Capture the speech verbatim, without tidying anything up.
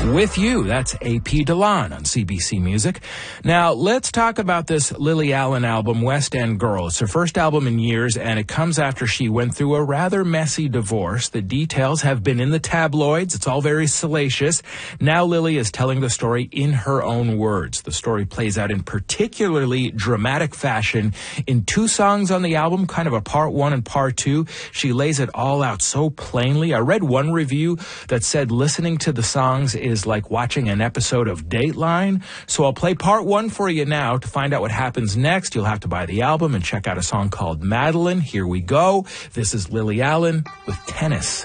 With You. That's A P Delon on C B C Music. Now, let's talk about this Lily Allen album, West End Girl. It's her first album in years, and it comes after she went through a rather messy divorce. The details have been in the tabloids. It's all very salacious. Now Lily is telling the story in her own words. The story plays out in particularly dramatic fashion in two songs on the album, kind of a part one and part two. She lays it all out so plainly. I read one review that said listening to the songs is is like watching an episode of Dateline. So I'll play part one for you now. To find out what happens next, you'll have to buy the album and check out a song called Madeline. Here we go. This is Lily Allen with Tennis.